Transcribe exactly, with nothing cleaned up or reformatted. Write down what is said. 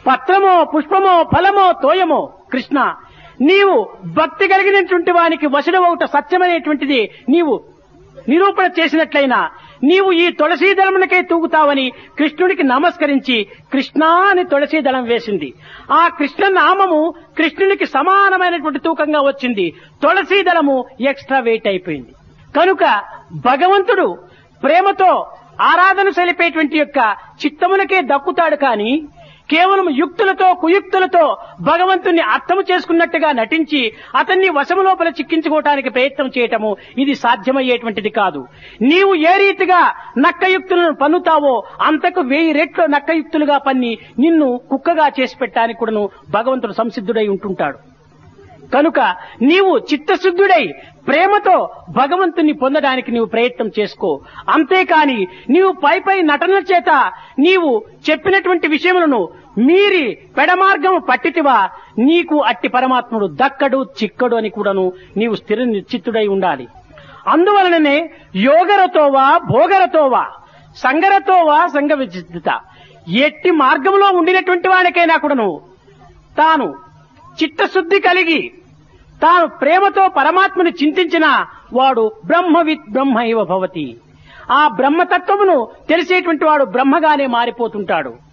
పత్రమో పుష్పమో ఫలమో తోయమో కృష్ణ నీవు భక్తి కలిగినటువంటి వానికి వశుడవౌట సత్యమనేటువంటిది నీవు నిరూపణ చేసినట్లయినా నీవు ఈ తులసీ దళమునకే తూగుతావని కృష్ణుడికి నమస్కరించి కృష్ణా అని తులసీ దళం వేసింది. ఆ కృష్ణ నామము కృష్ణునికి సమానమైనటువంటి తూకంగా వచ్చింది. తులసీ దళము ఎక్స్ట్రా వెయిట్ అయిపోయింది. కనుక భగవంతుడు ప్రేమతో ఆరాధన సలిపేటువంటి యొక్క చిత్తమునకే దక్కుతాడు కానీ కేవలం యుక్తులతో కుయుక్తులతో భగవంతుణ్ణి అర్థము చేసుకున్నట్టుగా నటించి అతన్ని వశము లోపల చిక్కించుకోవటానికి ప్రయత్నం చేయటము ఇది సాధ్యమయ్యేటువంటిది కాదు. నీవు ఏ రీతిగా నక్కయుక్తులను పన్నుతావో అంతకు వెయ్యి రెట్లు నక్కయుక్తులుగా పన్ని నిన్ను కుక్కగా చేసి పెట్టడానికి కూడాను భగవంతుడు సంసిద్ధుడై ఉంటుంటాడు. కనుక నీవు చిత్తశుద్ధుడై ప్రేమతో భగవంతుని పొందడానికి నీవు ప్రయత్నం చేసుకో. అంతేకాని నీవు పై పై నటనల చేత నీవు చెప్పినటువంటి విషయములను మీరి పెడమార్గము పట్టితివా నీకు అట్టి పరమాత్ముడు దక్కడు చిక్కడు అని కూడాను నీవు స్థిర నిశ్చిత్తుడై ఉండాలి. అందువలననే యోగరతోవా భోగరతోవా సంగరతోవా సంగ విచిత్త ఎట్టి మార్గంలో ఉండినటువంటి వాడికైనా కూడాను తాను చిత్తశుద్ధి కలిగి తాను ప్రేమతో పరమాత్మను చింతించిన వాడు బ్రహ్మవిత్ బ్రహ్మైవ భవతి. ఆ బ్రహ్మతత్వమును తెలిసేటువంటి వాడు బ్రహ్మగానే మారిపోతుంటాడు.